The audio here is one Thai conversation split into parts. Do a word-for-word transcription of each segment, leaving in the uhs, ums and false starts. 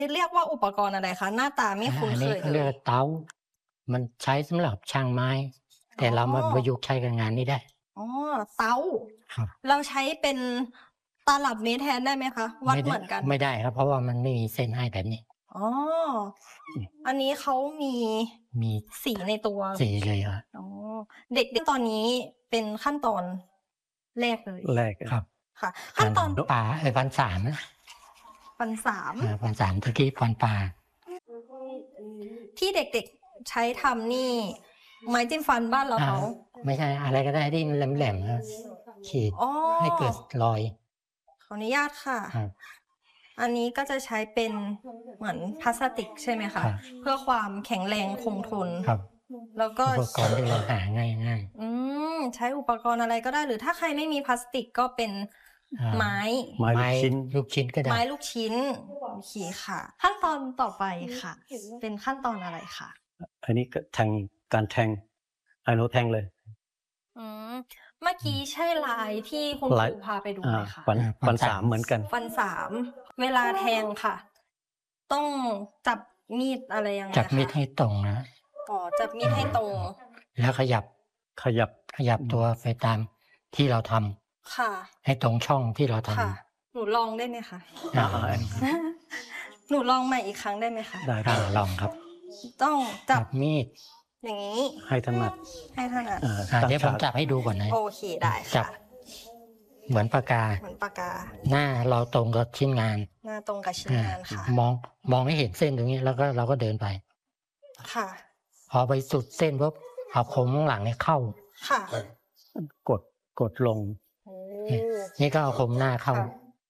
เรียกว่าอุปกรณ์อะไรคะหน้าตาไม่คุ้นอันเคนี้ยเขาเลเรียกยว่าเตา มันใช้สำหรับช่างไม้ แต่อ๋อเรามาประยุกต์ใช้กับงานนี้ได้อ๋อ เตาครับเราใช้เป็นตลับเมตรแทนได้ไหมคะ? วัดไม่ไเดหมือนกันไม่ได้ครับ เพราะว่ามันไม่มีเส้นให้แบบนี้อ๋ออืมอันนี้เขามีมีสีในตัวสีเลยครับอ๋อ เด็ก ๆ ตอนนี้เป็นขั้นตอนแรกเลยแรกครับค่ะ ขั้นตอนปลา เอ๊ย ฟันสามฟันสามเออ ฟันสาม ตะกี้ฟันปลาที่เด็ก ๆ ใช้ทำนี่ ไม้จิ้มฟันบ้านเราอาเขาไม่ใช่ อะไรก็ได้ที่มันแหลม ๆ ครับ ขีดอ๋อให้เกิดรอยขออนุญาตค่ะครับอันนี้ก็จะใช้เป็นเหมือนพลาสติกใช่ไหมคะ? ครับเพื่อความแข็งแรงคงทนครับแล้วก็อุปกรณ์ที่เราหาง่าย ๆอืม ใช้อุปกรณ์อะไรก็ได้ หรือถ้าใครไม่มีพลาสติกก็เป็นอ่าไม้ไม้ลูกชิ้นลูกชิ้นก็ได้ไม้ลูกชิ้น โอเคค่ะ ขั้นตอนต่อไปค่ะ เป็นขั้นตอนอะไรคะ? อันนี้ก็แทง การแทง อะหนูแทงเลยอืม เมื่อกี้ใช่ลายที่คุณคลายรูพาไปดูอ่าไหมคะ? ฟันอ่าฟันฟันสาสาม มเหมือนกันฟันสาม เวลาแทงค่ะ ต้องจับมีดอะไรยังไงจับมีดคะ? ให้ตรงนะอ๋อ จับมีดให้ตรงแล้วขยับขยับขยับตัวไปตามที่เราทำค่ะให้ตรงช่องที่เราทค่ะ หนูลองได้ไหมคะ? ำ อ่าหนูลองใหม่อีกครั้งได้ไหมคะ? ได้อ่า ลองครับต้องจัจับบมีดอย่างงี้ให้ถนัดให้ถนัดอ่าอ่าตั้งเดี๋ยวผฉาม กจับให้ดูก่อนนะโอเค ได้จัค่ะบ เหมือนปากกาเหมือนปากกาหน้าเราตรงกับชิ้นงานหน้าตรงกับชิ้นอ่างานค่ะมอง มองให้เห็นเส้นตรงนี้ แล้วก็เราก็เดินไปค่ะพอไปสุดเส้นปุ๊บ เอาคมข้างหลังเนี่ยเข้าค่ะกด กดลงโอ้นี่ นี่ก็เอาคมหน้าเข้าค่ะ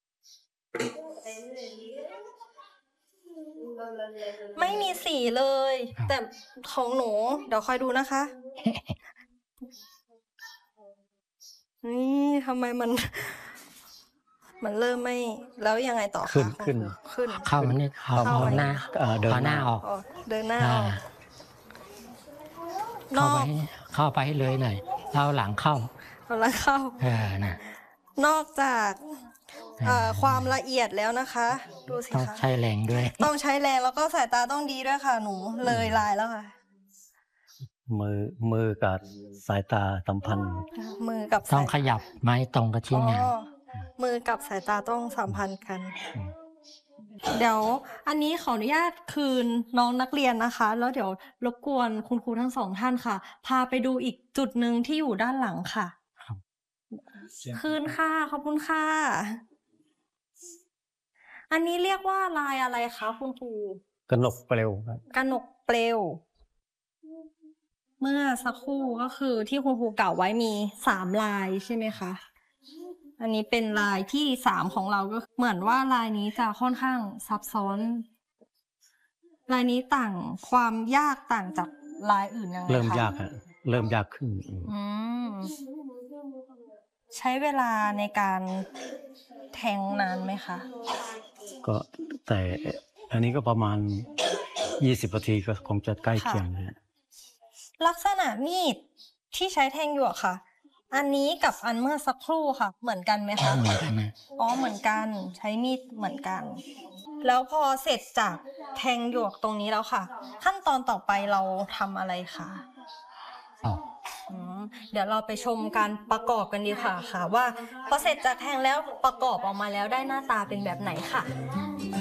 ไม่มีสีเลยครับแต่ของหนู เดี๋ยวคอยดูนะคะ นี่ทำไมมัน มันเริ่มไม่ แล้วยังไงต่อขึ้นคะขึ้นคุณครู? ขึ้นเข้ามานี่ เอาเข้าเอามาหน้าอ่า เดินเอาหหน้าน้าออกอ๋อ เดินหน้าออ่าอก นเข้าอไปกให้ เข้าไปให้เลยหน่อย แล้วเอาหลังเข้าเอาหลังเข้าเออ น่ะนอกจาก เอ่อ ความละเอียดแล้วนะคะ ดูสิต้องคะใช้แรงด้วยต้องใช้แรง แล้วก็สายตาต้องดีด้วยค่ะ หนูเลยลายแล้วค่ะมือ มือกับสายตาสัมพันธ์มือกับต้สาองยขยับไม้ตรงกับชิ้อ๋นองานมือกับสายตาต้องสัมพันธ์กันอืมเดี๋ยวอันนี้ขออนุญาตคืนน้องนักเรียนนะคะ แล้วเดี๋ยวรบกวนคุณครูทั้ง สอง ท่านค่ะ พาไปดูอีกจุดหนึ่งที่อยู่ด้านหลังค่ะครับคืนค่ะ ขอบคุณค่ะ อันนี้เรียกว่าลายอะไรคะคุณครู? กนกเปลวครับกนกเปลว เมื่อสักครู่ก็คือที่คุณครูกล่าวไว้มี สาม ลายใช่ไหมคะ? อันนี้เป็นลายที่ สาม ของเรา ก็เหมือนว่าลายนี้จะค่อนข้างซับซ้อน ลายนี้ต่าง ความยากต่างจากลายอื่นยังไงคะ? เริ่มยากครับ เริ่มยากขึ้น อืมอืม ใช้เวลาในการแทงนานไหมคะ? ก็ แต่อันนี้ก็ประมาณ ยี่สิบ นาที ก็คงจะใกล้เคียงนะครับลักษณะมีดที่ใช้แทงหยวกค่ะ อันนี้กับอันเมื่อสักครู่ค่ะ เหมือนกันไหมคะ? เหมือนกันนะอ๋อ เหมือนกัน ใช้มีดเหมือนกัน แล้วพอเสร็จจากแทงหยวกตรงนี้แล้วค่ะ ขั้นตอนต่อไปเราทำอะไรคะ? อ้ออืม เดี๋ยวเราไปชมการประกอบกันดีกว่าค่ะว่า พอเสร็จจากแทงแล้ว ประกอบออกมาแล้วได้หน้าตาเป็นแบบไหนค่ะ